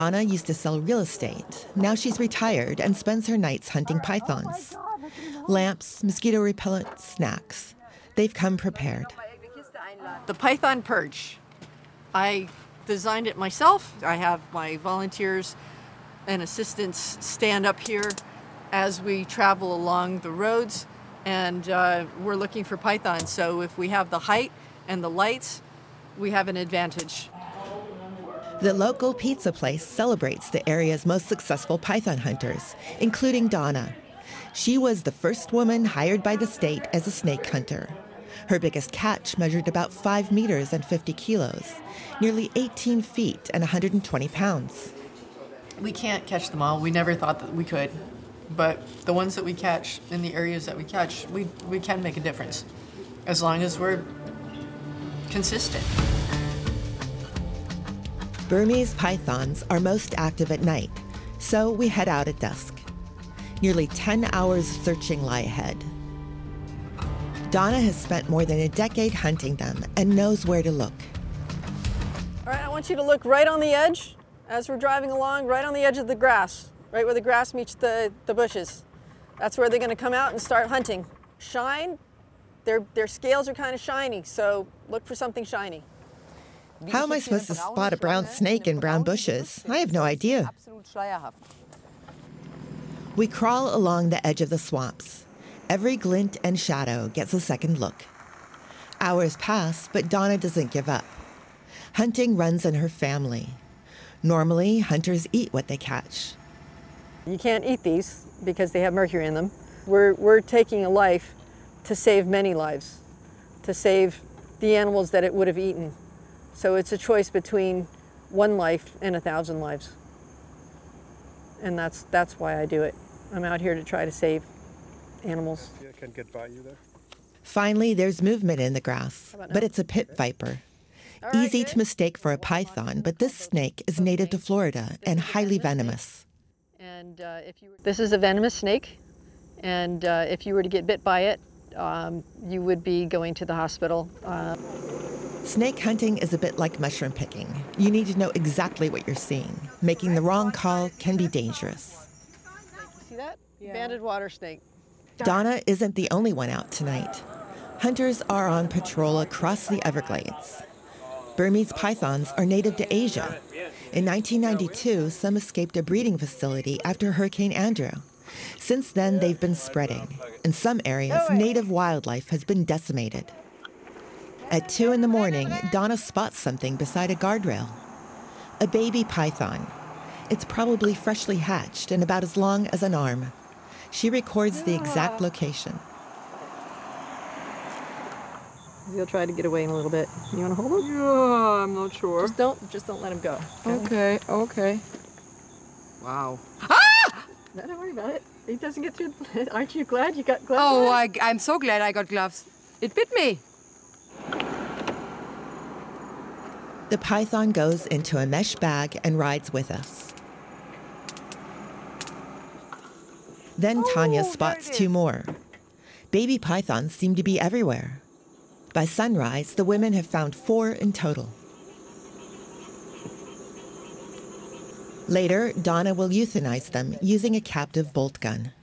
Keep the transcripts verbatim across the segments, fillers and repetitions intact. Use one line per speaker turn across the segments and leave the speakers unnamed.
Donna used to sell real estate. Now she's retired and spends her nights hunting pythons. Lamps, mosquito repellent, snacks. They've come prepared.
The python perch. I designed it myself. I have my volunteers and assistants stand up here as we travel along the roads, and uh, we're looking for pythons. So if we have the height and the lights, we have an advantage.
The local pizza place celebrates the area's most successful python hunters, including Donna. She was the first woman hired by the state as a snake hunter. Her biggest catch measured about five meters and fifty kilos, nearly eighteen feet and one hundred twenty pounds.
We can't catch them all. We never thought that we could. But the ones that we catch in the areas that we catch, we, we can make a difference, as long as we're consistent.
Burmese pythons are most active at night, so we head out at dusk. Nearly ten hours of searching lie ahead. Donna has spent more than a decade hunting them and knows where to look.
All right, I want you to look right on the edge as we're driving along, right on the edge of the grass, right where the grass meets the, the bushes. That's where they're going to come out and start hunting. Shine, their, their scales are kind of shiny, so look for something shiny.
How am I supposed to spot a brown snake in brown bushes? I have no idea. We crawl along the edge of the swamps. Every glint and shadow gets a second look. Hours pass, but Donna doesn't give up. Hunting runs in her family. Normally, hunters eat what they catch.
You can't eat these because they have mercury in them. We're, we're taking a life to save many lives, to save the animals that it would have eaten. So it's a choice between one life and a thousand lives. And that's, that's why I do it. I'm out here to try to save animals.
Yeah, I can get by you there.
Finally, there's movement in the grass, but it's a pit viper.
Right,
Easy
good.
to mistake for a python, but this snake is native to Florida and highly venomous.
And uh, if you were, this is a venomous snake, and uh, if you were to get bit by it, um, you would be going to the hospital. Uh,
Snake hunting is a bit like mushroom picking. You need to know exactly what you're seeing. Making the wrong call can be dangerous.
See that? Yeah. Banded water snake.
Donna isn't the only one out tonight. Hunters are on patrol across the Everglades. Burmese pythons are native to Asia. In nineteen ninety-two, some escaped a breeding facility after Hurricane Andrew. Since then, they've been spreading. In some areas, native wildlife has been decimated. At two in the morning, Donna spots something beside a guardrail. A baby python. It's probably freshly hatched and about as long as an arm. She records the exact location.
He'll try to get away in a little bit. You want to hold him?
Yeah, I'm not sure.
Just don't, just don't let him go.
Okay, okay. Wow.
Ah! No, don't worry about it. He doesn't get through. Aren't you glad you got gloves?
Oh, I, I'm so glad I got gloves. It bit me.
The python goes into a mesh bag and rides with us. Then Tanya
Oh,
spots
there it
two
is.
more. Baby pythons seem to be everywhere. By sunrise, the women have found four in total. Later, Donna will euthanize them using a captive bolt gun.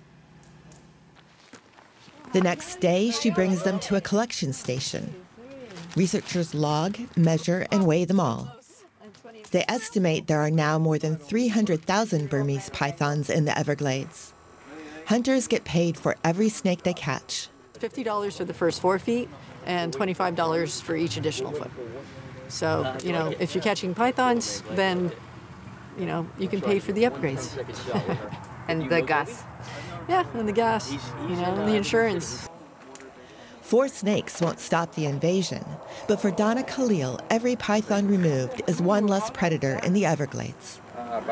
The next day, she brings them to a collection station. Researchers log, measure, and weigh them all. They estimate there are now more than three hundred thousand Burmese pythons in the Everglades. Hunters get paid for every snake they catch.
fifty dollars for the first four feet and twenty-five dollars for each additional foot. So, you know, if you're catching pythons, then, you know, you can pay for the upgrades.
And the gas.
Yeah, and the gas, you know, and the insurance.
Four snakes won't stop the invasion, but for Donna Khalil, every python removed is one less predator in the Everglades.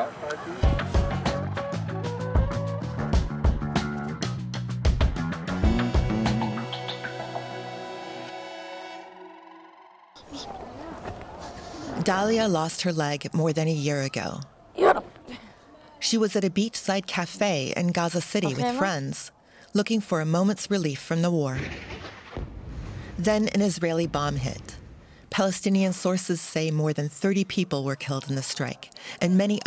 Dahlia lost her leg more than a year ago. She was at a beachside cafe in Gaza City with friends, looking for a moment's relief from the war. Then an Israeli bomb hit. Palestinian sources say more than thirty people were killed in the strike, and many